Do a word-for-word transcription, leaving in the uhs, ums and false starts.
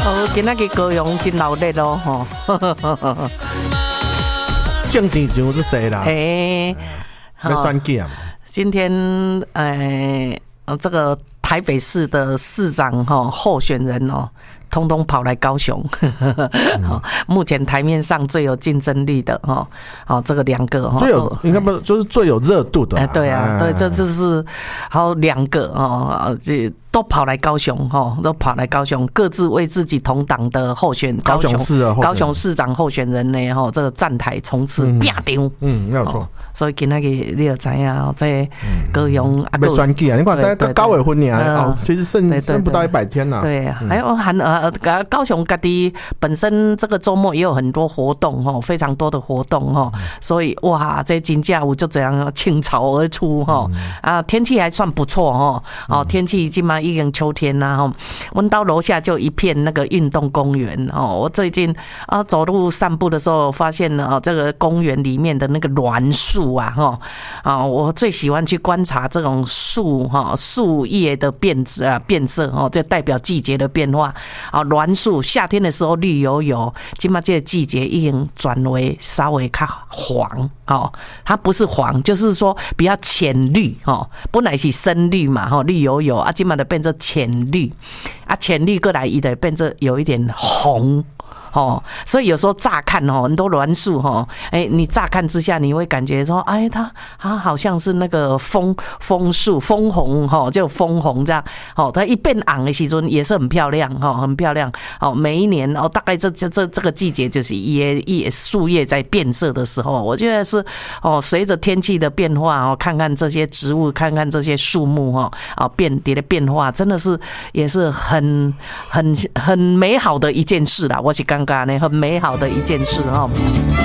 哦，今仔日高雄真闹热咯吼。 种田就都济啦。 哎， 要选举啊。 今天呃，这个台北市的市长哈候选人哦。通通跑来高雄，嗯、目前台面上最有竞争力的哈，哦，这个两个哈， 最有应该不就是最有热度的、啊？ 哎，对啊，对，这就是还有两个哦，这都跑来高雄哈，都跑来高雄，各自为自己同党的候选高雄市啊， 高雄市长候选人呢哈，这个站台冲刺拼场， 嗯，没有错。 所以今仔日你就知影，这高雄啊，要选举啊！你看在到九月份呢，哦，其实剩剩不到一百天呐。 对，还有还呃，高雄各地本身这个周末也有很多活动哈，非常多的活动哈，所以哇，这金假舞就这样倾巢而出哈啊，天气还算不错哈，哦，天气今嘛已经秋天啦哈，我们到楼下就一片那个运动公园哦，我最近啊走路散步的时候发现了这个公园里面的那个栾树。啊哈啊！我最喜欢去观察这种树哈树叶的变啊变色哦，这代表季节的变化啊。栾树夏天的时候绿油油，今嘛这个季节已经转为稍微较黄哦，它不是黄，就是说比较浅绿哦，本来是深绿嘛哈，绿油油啊，今嘛就变成浅绿啊，浅绿过来伊就变成有一点红。哦，所以有时候乍看哦，很多栾树哈，哎，你乍看之下，你会感觉说，哎，它它好像是那个枫枫树，枫红哈，就枫红这样，哦，它一变红的时阵也是很漂亮哈，很漂亮。哦，每一年哦，大概这这这这个季节就是叶叶树叶在变色的时候，我觉得是哦，随着天气的变化哦，看看这些植物，看看这些树木哈，啊，变迭的变化，真的是也是很很很美好的一件事啦。我是刚。很美好的一件事哈。